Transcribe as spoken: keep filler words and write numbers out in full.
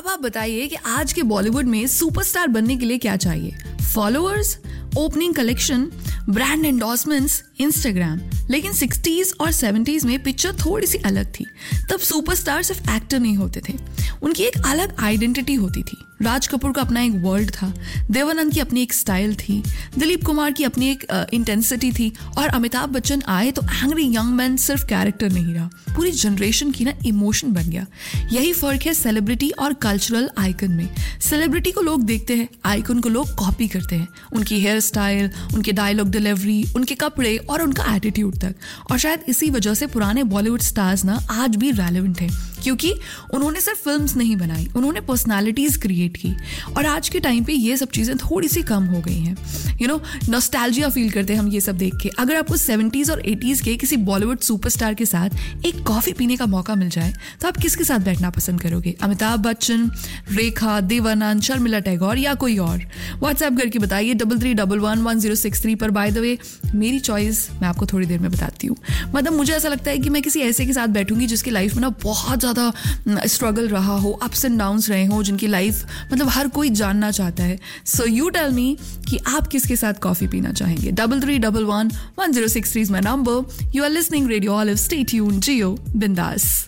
अब आप बताइए कि आज के बॉलीवुड में सुपरस्टार बनने के लिए क्या चाहिए? Followers, opening collection, brand endorsements, Instagram. लेकिन सिक्सटीज और सेवेंटीज में पिक्चर थोड़ी सी अलग थी। तब सुपरस्टार सिर्फ एक्टर नहीं होते थे, उनकी एक अलग आइडेंटिटी होती थी। राज कपूर का अपना एक वर्ल्ड था, देवानंद की अपनी एक स्टाइल थी, दिलीप कुमार की अपनी एक इंटेंसिटी uh, थी, और अमिताभ बच्चन आए तो एंग्री यंग मैन सिर्फ कैरेक्टर नहीं रहा, पूरी जनरेशन की ना इमोशन बन गया। यही फर्क है सेलिब्रिटी और कल्चरल आइकन में। सेलिब्रिटी को लोग देखते हैं, आइकन को लोग कॉपी करते हैं, उनकी हेयर स्टाइल, उनके डायलॉग डिलीवरी, उनके कपड़े और उनका एटीट्यूड तक। और शायद इसी वजह से पुराने बॉलीवुड स्टार्स ना आज भी रेलेवेंट हैं, क्योंकि उन्होंने सिर्फ फिल्म्स नहीं बनाई, उन्होंने पर्सनालिटीज क्रिएट की। और आज के टाइम पे ये सब चीजें थोड़ी सी कम हो गई हैं। यू नो, नॉस्टैल्जिया फील करते हैं हम ये सब देख के। अगर आपको सेवेंटीज और एटीज के किसी बॉलीवुड सुपरस्टार के साथ एक कॉफी पीने का मौका मिल जाए तो आप किसके साथ बैठना पसंद करोगे? अमिताभ बच्चन, रेखा, देवानंद, शर्मिला टैगोर या कोई और? व्हाट्सएप करके बताइए double three double one one zero six three पर। बाय द वे, मेरी चॉइस मैं आपको थोड़ी देर में बताती हूँ। मतलब मुझे ऐसा लगता है कि मैं किसी ऐसे के साथ बैठूंगी जिसकी लाइफ में ना बहुत ज्यादा स्ट्रगल रहा हो, अप्स एंड डाउन्स रहे हो, जिनकी लाइफ मतलब हर कोई जानना चाहता है। सो यू टेल मी कि आप किसके साथ कॉफी पीना चाहेंगे? Double three double one one zero six three is my number. You are listening radio olive. Stay tuned, जियो बिंदास।